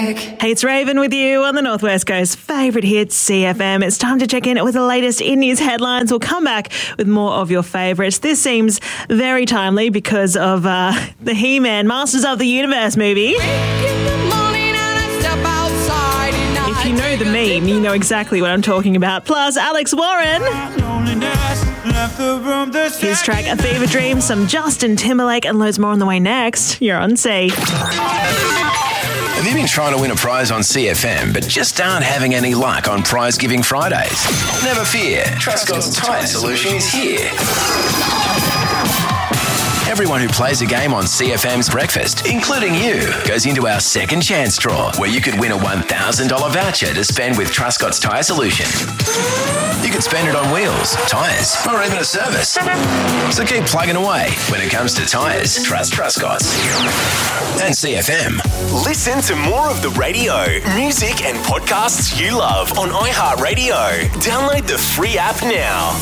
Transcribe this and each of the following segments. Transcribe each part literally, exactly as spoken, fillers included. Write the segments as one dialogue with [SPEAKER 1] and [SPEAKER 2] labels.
[SPEAKER 1] Hey, it's Raven with you on the Northwest Coast favourite hit C F M. It's time to check in with the latest in news headlines. We'll come back with more of your favourites. This seems very timely because of uh, the He-Man Masters of the Universe movie. If you know the meme, you know exactly what I'm talking about. Plus, Alex Warren. His track, A Fever Dream, some Justin Timberlake, and loads more on the way next. You're on C.
[SPEAKER 2] Have you been trying to win a prize on C F M but just aren't having any luck on Prize Giving Fridays? Never fear, Trustcott's Tyre Solution is here. Everyone who plays a game on C F M's Breakfast, including you, goes into our second chance draw where you could win a one thousand dollars voucher to spend with Trustcott's Tyre Solution. You could spend it on wheels, tyres, or even a service. So keep plugging away. When it comes to tyres, trust Trustcott's. And C F M.
[SPEAKER 3] Listen to more of the radio, music and podcasts you love on iHeartRadio. Download the free app now.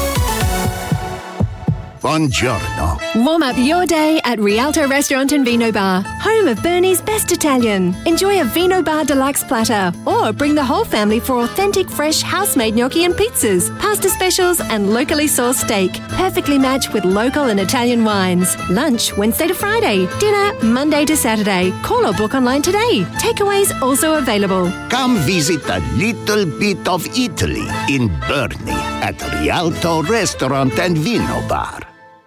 [SPEAKER 4] Buongiorno.
[SPEAKER 5] Warm up your day at Rialto Restaurant and Vino Bar, home of Bernie's best Italian. Enjoy a Vino Bar deluxe platter or bring the whole family for authentic fresh house-made gnocchi and pizzas, pasta specials and locally sourced steak, perfectly matched with local and Italian wines. Lunch Wednesday to Friday, dinner Monday to Saturday. Call or book online today. Takeaways also available.
[SPEAKER 4] Come visit a little bit of Italy in Bernie at Rialto Restaurant and Vino Bar.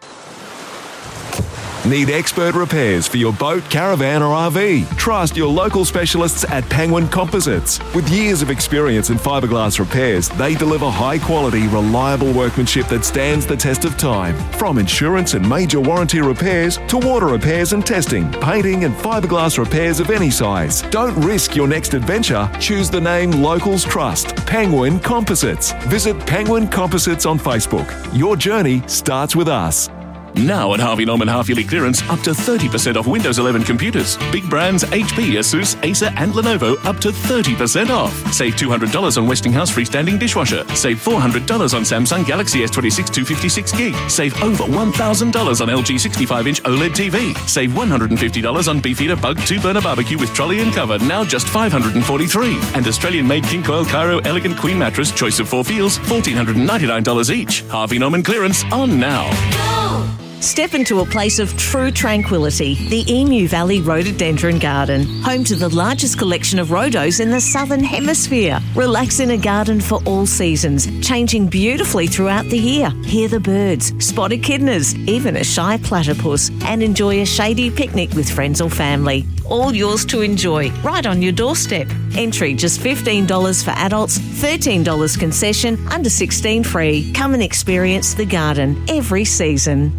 [SPEAKER 6] Need expert repairs for your boat, caravan or R V? Trust your local specialists at Penguin Composites. With years of experience in fiberglass repairs, they deliver high-quality, reliable workmanship that stands the test of time. From insurance and major warranty repairs to water repairs and testing, painting and fiberglass repairs of any size. Don't risk your next adventure. Choose the name locals trust. Penguin Composites. Visit Penguin Composites on Facebook. Your journey starts with us.
[SPEAKER 7] Now at Harvey Norman half-yearly clearance, up to thirty percent off Windows eleven computers. Big brands H P, Asus, Acer and Lenovo up to thirty percent off. Save two hundred dollars on Westinghouse freestanding dishwasher. Save four hundred dollars on Samsung Galaxy S twenty-six two fifty-six gig. Save over one thousand dollars on L G sixty-five inch OLED T V. Save one hundred fifty dollars on Beefeater Bug two burner barbecue with trolley and cover, now just five hundred forty-three dollars. And Australian-made King Coil Cairo Elegant Queen Mattress, choice of four feels, one thousand four hundred ninety-nine dollars each. Harvey Norman clearance on now.
[SPEAKER 1] Step into a place of true tranquility, the Emu Valley Rhododendron Garden, home to the largest collection of rhodos in the Southern Hemisphere. Relax in a garden for all seasons, changing beautifully throughout the year. Hear the birds, spot echidnas, even a shy platypus, and enjoy a shady picnic with friends or family. All yours to enjoy, right on your doorstep. Entry just fifteen dollars for adults, thirteen dollars concession, under sixteen free. Come and experience the garden every season.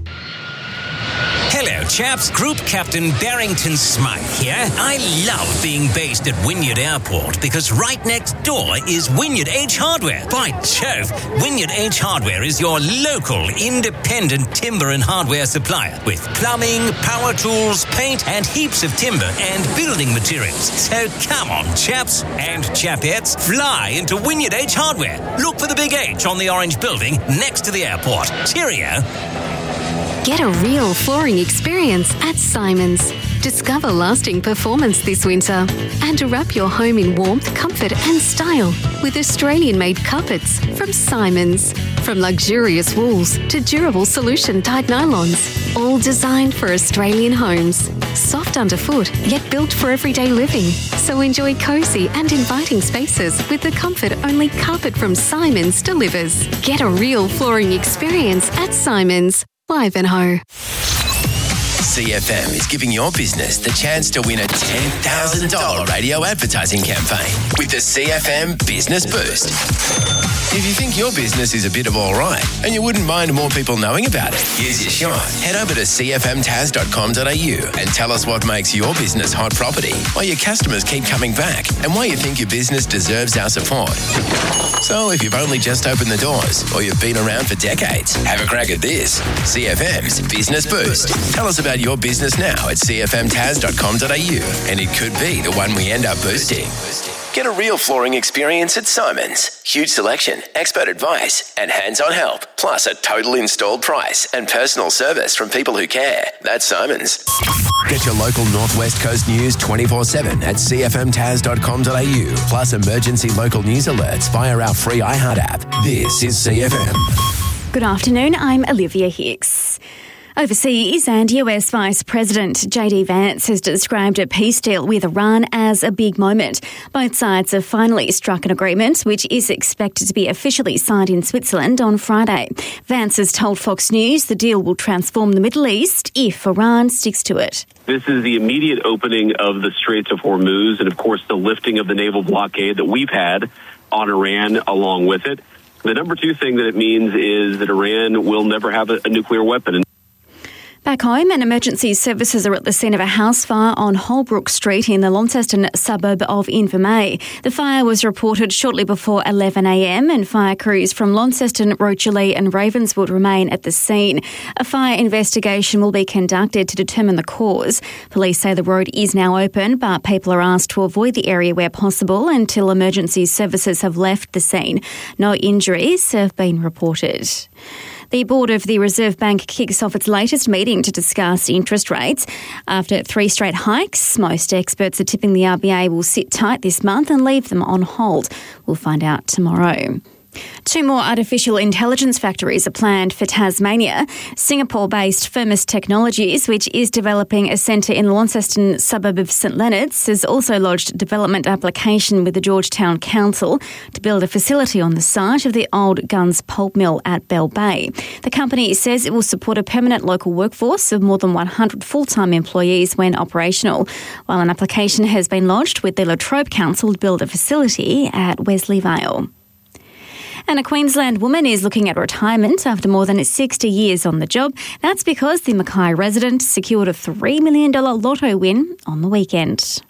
[SPEAKER 8] Hello, chaps. Group Captain Barrington Smythe here. I love being based at Wynyard Airport because right next door is Wynyard H Hardware. By Jove, Wynyard H Hardware is your local independent timber and hardware supplier with plumbing, power tools, paint, and heaps of timber and building materials. So come on, chaps and chapettes, fly into Wynyard H Hardware. Look for the big H on the orange building next to the airport. Cheerio.
[SPEAKER 5] Get a real flooring experience at Simons. Discover lasting performance this winter and wrap your home in warmth, comfort and style with Australian-made carpets from Simons. From luxurious wools to durable solution-dyed nylons, all designed for Australian homes. Soft underfoot, yet built for everyday living. So enjoy cosy and inviting spaces with the comfort only carpet from Simons delivers. Get a real flooring experience at Simons. Live and Ho.
[SPEAKER 2] C F M is giving your business the chance to win a ten thousand dollars radio advertising campaign with the C F M Business Boost. If you think your business is a bit of all right and you wouldn't mind more people knowing about it, here's your shot. Head over to c f m taz dot com dot a u and tell us what makes your business hot property, why your customers keep coming back, and why you think your business deserves our support. So if you've only just opened the doors or you've been around for decades, have a crack at this. C F M's Business Boost. Tell us about your business now at c f m taz dot com dot a u and it could be the one we end up boosting. Get a real flooring experience at Simons. Huge selection, expert advice, and hands-on help. Plus a total installed price and personal service from people who care. That's Simons. Get your local Northwest Coast news twenty-four seven at c f m tas dot com dot a u. Plus emergency local news alerts via our free iHeart app. This is C F M.
[SPEAKER 9] Good afternoon, I'm Olivia Hicks. Overseas, and U S Vice President J D Vance has described a peace deal with Iran as a big moment. Both sides have finally struck an agreement, which is expected to be officially signed in Switzerland on Friday. Vance has told Fox News the deal will transform the Middle East if Iran sticks to it.
[SPEAKER 10] This is the immediate opening of the Straits of Hormuz and, of course, the lifting of the naval blockade that we've had on Iran along with it. The number two thing that it means is that Iran will never have a, a nuclear weapon.
[SPEAKER 9] Back home, and emergency services are at the scene of a house fire on Holbrook Street in the Launceston suburb of Invermay. The fire was reported shortly before eleven a m and fire crews from Launceston, Rocherlea and Ravenswood remain at the scene. A fire investigation will be conducted to determine the cause. Police say the road is now open, but people are asked to avoid the area where possible until emergency services have left the scene. No injuries have been reported. The board of the Reserve Bank kicks off its latest meeting to discuss interest rates. After three straight hikes, most experts are tipping the R B A will sit tight this month and leave them on hold. We'll find out tomorrow. Two more artificial intelligence factories are planned for Tasmania. Singapore-based Firmus Technologies, which is developing a centre in the Launceston suburb of St Leonards, has also lodged a development application with the Georgetown Council to build a facility on the site of the old Guns pulp mill at Bell Bay. The company says it will support a permanent local workforce of more than one hundred full-time employees when operational, while an application has been lodged with the Latrobe Council to build a facility at Wesley Vale. And a Queensland woman is looking at retirement after more than sixty years on the job. That's because the Mackay resident secured a three million dollars lotto win on the weekend.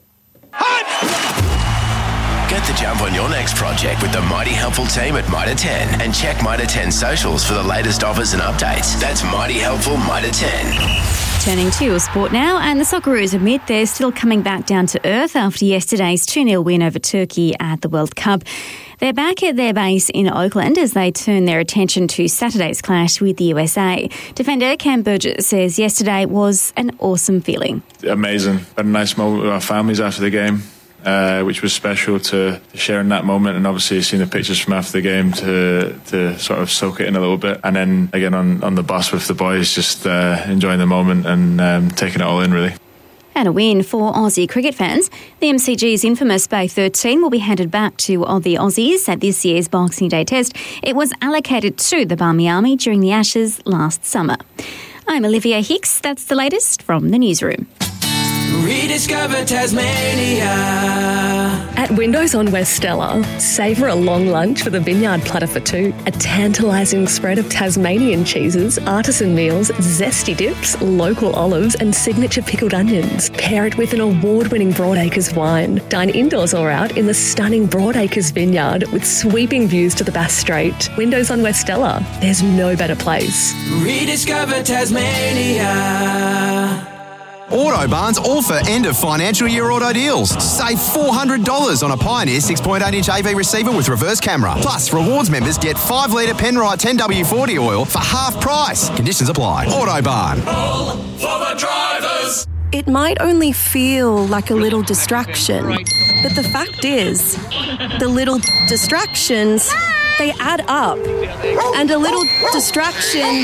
[SPEAKER 2] Get the jump on your next project with the Mighty Helpful team at Mitre ten and check Mitre ten socials for the latest offers and updates. That's Mighty Helpful Mitre ten.
[SPEAKER 9] Turning to your sport now, and the Socceroos admit they're still coming back down to earth after yesterday's two nil win over Turkey at the World Cup. They're back at their base in Oakland as they turn their attention to Saturday's clash with the U S A. Defender Cam Burgess says yesterday was an awesome feeling.
[SPEAKER 11] Amazing. Had a nice moment with our families after the game, uh, which was special to share in that moment, and obviously seeing the pictures from after the game to to sort of soak it in a little bit. And then again on, on the bus with the boys, just uh, enjoying the moment and um, taking it all in, really.
[SPEAKER 9] And a win for Aussie cricket fans. The M C G's infamous Bay thirteen will be handed back to the Aussies at this year's Boxing Day Test. It was allocated to the Barmy Army during the Ashes last summer. I'm Olivia Hicks. That's the latest from the newsroom.
[SPEAKER 12] Rediscover Tasmania.
[SPEAKER 13] At Windows on West Stella, savour a long lunch with a vineyard platter for two, a tantalising spread of Tasmanian cheeses, artisan meals, zesty dips, local olives and signature pickled onions. Pair it with an award-winning Broadacres wine. Dine indoors or out in the stunning Broadacres vineyard with sweeping views to the Bass Strait. Windows on West Stella, there's no better place.
[SPEAKER 12] Rediscover Tasmania.
[SPEAKER 14] Autobarn's all for end of financial year auto deals. Save four hundred dollars on a Pioneer six point eight inch A V receiver with reverse camera. Plus, rewards members get five litre Penrite ten W forty oil for half price. Conditions apply. Autobarn.
[SPEAKER 12] All for the drivers.
[SPEAKER 15] It might only feel like a little distraction, but the fact is, the little distractions, they add up. And a little distraction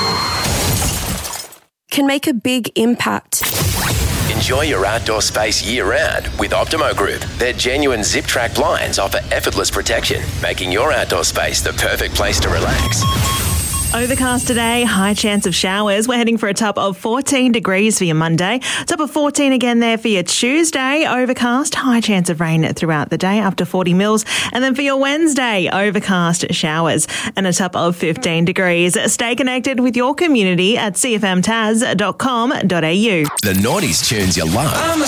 [SPEAKER 15] can make a big impact.
[SPEAKER 2] Enjoy your outdoor space year-round with Optimo Group. Their genuine zip-track blinds offer effortless protection, making your outdoor space the perfect place to relax.
[SPEAKER 16] Overcast today, high chance of showers. We're heading for a top of fourteen degrees for your Monday. Top of fourteen again there for your Tuesday. Overcast, high chance of rain throughout the day, up to forty mils. And then for your Wednesday, overcast showers and a top of fifteen degrees. Stay connected with your community at c f m tas dot com dot a u.
[SPEAKER 2] The noughties tunes you love.
[SPEAKER 12] I'm a